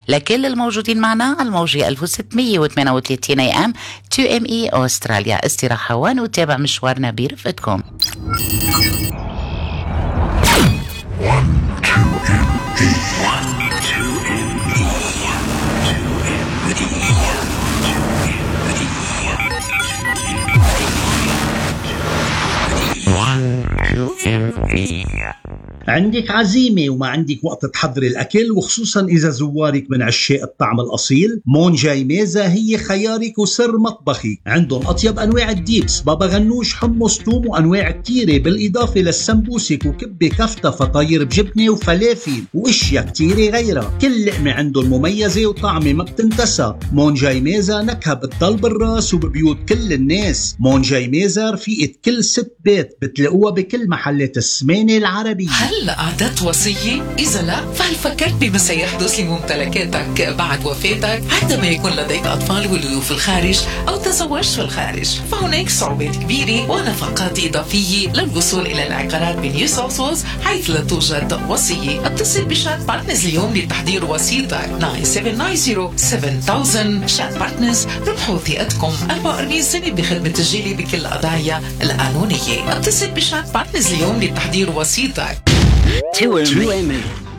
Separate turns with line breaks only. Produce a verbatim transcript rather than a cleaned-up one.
لكل الموجودين معنا على الموجة ألف وستمية وثمانية وثلاثين اي ام تو ام اي أستراليا. استراحة ونتابع مشوارنا برفقتكم.
عندك عزيمة وما عندك وقت تحضري الأكل، وخصوصا إذا زوارك من عشاق الطعم الأصيل، مون جاي ميزة هي خيارك وسر مطبخي. عندهم أطيب أنواع الديبس، بابا غنوش، حمص، توم، وأنواع كتيرة، بالإضافة للسمبوسك وكبة كفتة، فطاير بجبنة وفلافل وإشياء كتيرة غيرها. كل لقمة عندهم مميزة وطعمة ما بتنتسى. مون جاي ميزة نكهة بتضل بالراس وببيوت كل الناس. مون جاي ميزة رفيقة كل ست بيت، بتلاقوها بكل محلات السمانة العربية.
هل أعدت وصية؟ إذا لا، فهل فكرت بما سيحدث لممتلكاتك بعد وفاتك عندما يكون لديك أطفال ولدوا في الخارج أو تزوجت في الخارج؟ فهناك صعوبات كبيرة ونفقات إضافية للوصول إلى العقارات بنيو ساوث ويلز حيث لا توجد وصية. اتصل بشات بارتنرز اليوم لتحضير وصيتك تسعة سبعة تسعة صفر سبعة ألف. شات بارتنرز، ربحوا ثقتكم. أربعة وأربعين سنة بخدمة تسجيلي بكل القضايا القانونية. اتصل بشات بارتنرز اليوم لتحضير وصيتك.
تو ام